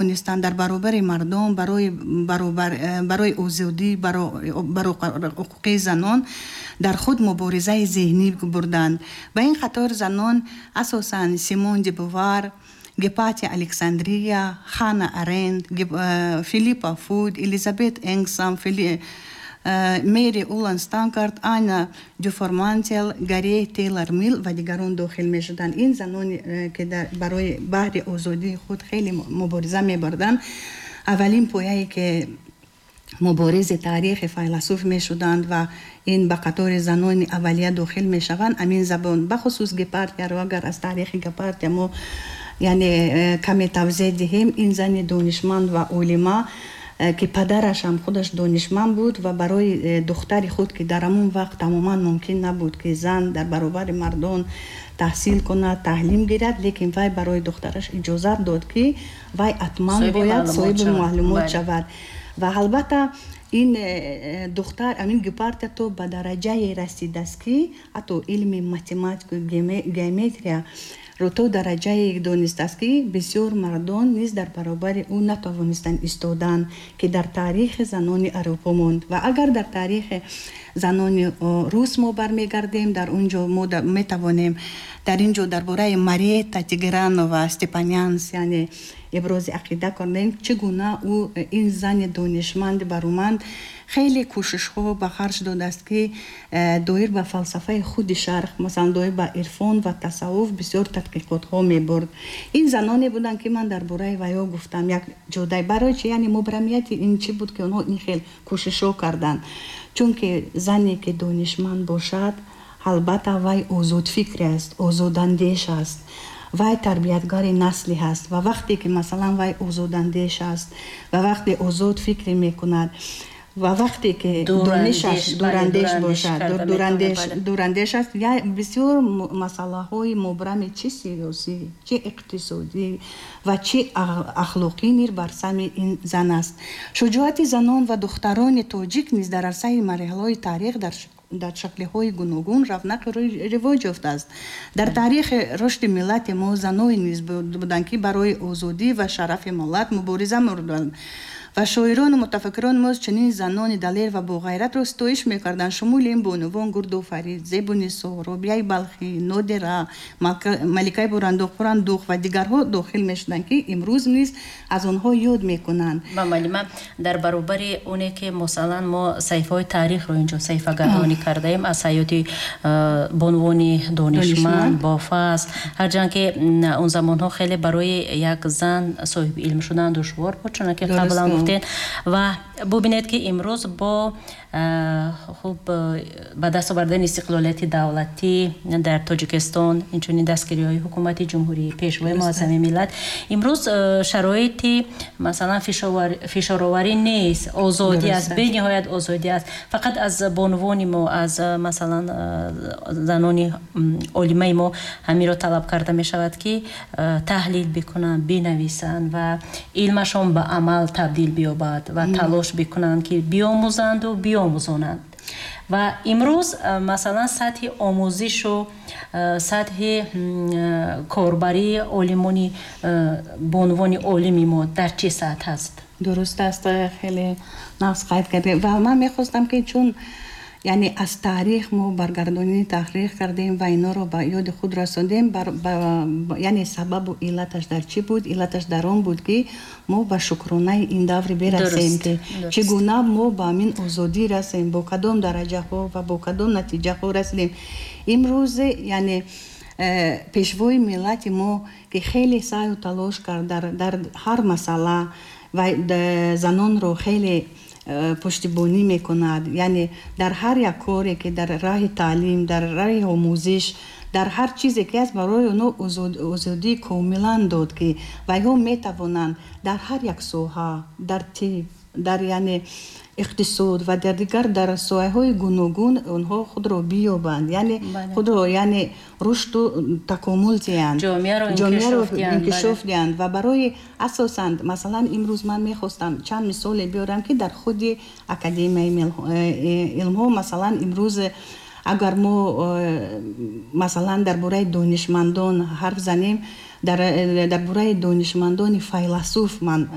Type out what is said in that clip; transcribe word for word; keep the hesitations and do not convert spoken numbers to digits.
тавонистанд дар баробари мардон барои баробар барои озодӣ барои ҳуқуқи занон дар худ муборизаи зеҳнӣ бурданд. Ба ин қатор занон асосан Симон де Бувар, Гепатия Александрия, Ханна Аренд, Филиппа Фуд, Элизабет Энгсам, Мери Улланстанкарт, Анна Дюформантел, Гарри Тейлор Мил ва дигарон дохил мешуданд. ин заноне ки барои баҳри озодии худ хеле мубориза мебурданд. аввалин пояе ки муборизи таърихи файласуф мешуданд ва ин ба қатори занони аввалия дохил мешаванд. амин забон бахусус Гепатияро агар аз таърихи Гепатия мо яъне каме тавзеҳ диҳем, ин зани донишманд ва олима ки падараш ҳам худаш донишманд буд ва барои духтари худ ки дар ҳамон вақт тамоман мумкин набуд ки зан дар баробари мардон таҳсил кунад, таълим гирад, лекин вай барои духтараш иҷозат дод ки вай ҳатман бояд соҳиби маълумот шавад. ва албатта ин духтар амин Гепатия то ба дараҷае расидааст ки ҳатто илми математику геометрия ро то дараҷае донистааст ки бисёр мардон низ дар баробари ӯ натавонистанд истодан ки дар таърихи занони Аврупо монд. ва агар дар таърихи занони рус мо бармегардем, дар онҷо мо метавонем дар ин ҷо дар бораи Мариетта Тигранова Степанянс яъне ибрози ақида кардем чӣ гуна ӯ ин зани донишманди баруманд хеле кӯшишҳо ба харҷ додааст ки доир ба фалсафаи худи шарқ, масалан доир ба ирфон ва тасаввуф бисёр тадқиқотҳо мебурд. ин заноне буданд ки ман дар бораи ваё гуфтам як ҷодай барои чи яъне мубрамияти ин чӣ буд ки онҳо ин хел кӯшишҳо карданд. чунки зане ки донишманд бошад албатта вай озодфикре аст, озодандеш аст, вай тарбиятгари насли ҳаст ва вақте ки масалан вай озодандеш аст ва вақте озод фикре мекунад ва вақте ки донишаш дурандеш бошад, дурандеш аст, я бисёр масъалаҳои мубрами чӣ сиёсӣ, чӣ иқтисодӣ ва чӣ ахлоқӣ нир бар сами ин зан аст. шуҷоати занон ва духтарони тоҷик низ дар арсаи марҳилаҳои таърих дар дар шаклиҳои гуногун равнақи ривоҷ ёфтааст. дар таърихи рушди миллати мо заноне низ буданд ки барои озодӣ ва шарафи миллат мубориза мурданд ва шоирону мутафаккирони мо чунин занони далер ва боғайратро ситоиш мекарданд. шумули ин бонувон Гурду Фарид, Зебу Нисо, Робияи Балхӣ, Нодира, Маликаи Бурандух, Пурандух ва дигарҳо дохил мешуданд ки имрӯз низ аз онҳо ёд мекунанд. ва маълима дар баробари оне ки масалан мо саҳифаҳои таърихро инҷо саҳифагардонӣ кардаем аз ҳаёти бонувони донишманд бо фазл, ҳарчанд ки он замонҳо хеле барои як зан соҳиби илм шудан душвор буд, чуна ки қаблан гуфтем. ва бубинед ки имрӯз бо хуб ба даст овардани истиқлолияти давлатӣ дар Тоҷикистон, инчунин дастгириҳои ҳукумати ҷумҳурии пешвои муаззами миллат, имрӯз шароити масалан фишороварӣ нест, озодӣ аст, бениҳоят озодӣ аст. фақат аз бонувони мо, аз масалан занони олимаи мо ҳамиро талаб карда мешавад ки таҳлил бикунанд, бинависанд ва илмашон ба амал табдил биёбад ва талош бикунанд ки биомӯзанду биомӯзонанд. ва имрӯз масалан сатҳи омӯзишу сатҳи корбарии олимони бонувони олими мо дар чӣ сатҳ аст? дуруст аст, хеле навз қайд кардем ва ман мехостам ки чун яъне аз таърих мо баргардонии таҳқиқ кардем ва иноро ба ёди худ расондем. яъне сабабу иллаташ дар чӣ буд? Иллаташ дар он буд ки мо ба шукронаи ин даври берасем ки чӣ гуна мо ба амин озодӣ расем, бо кадом дараҷаҳо ва бо кадом натиҷаҳо расидем. имрӯз яъне пешвои миллати мо ки хеле саъю талош кард дар ҳар масъала ва занонро хеле пуштибонӣ мекунад, яъне дар ҳар як коре ки дар раҳи таълим, дар раҳи омӯзиш, дар ҳар чизе ки аст барои онҳо озодии комилан дод ки вайҳо метавонанд дар ҳар як соҳа, дар тиб, дар яъне иқтисод ва дар дигар дар соҳаҳои гуногун онҳо худро биёбанд, яъне худро яъне рушду такомул диҳанд, ҷомеаро инкишоф диҳанд ва барои асосан масалан имрӯз ман мехостам чанд мисоле биёрам ки дар худи академияи илмҳо масалан имрӯз агар мо масалан дар бораи донишмандон ҳарф занем, дар бораи донишмандони файласуф ман